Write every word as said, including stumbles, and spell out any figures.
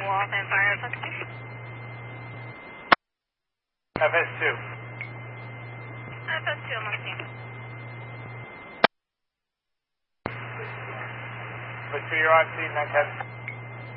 Wolf and Fire F S two. F S two. F S two, I'm on scene. But two, you're on scene, nine ten.